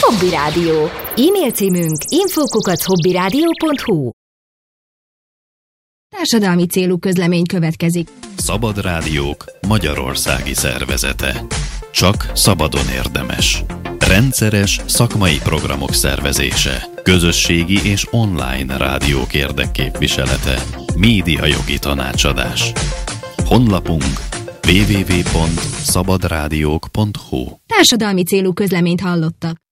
Hobby Rádió. E-mail címünk info@hobbyradio.hu. Társadalmi célú közlemény következik. Szabad Rádiók Magyarországi Szervezete. Csak szabadon érdemes. Rendszeres szakmai programok szervezése. Közösségi és online rádiók érdekképviselete. Médiajogi tanácsadás. Honlapunk www.szabadradiók.hu. Társadalmi célú közleményt hallottak.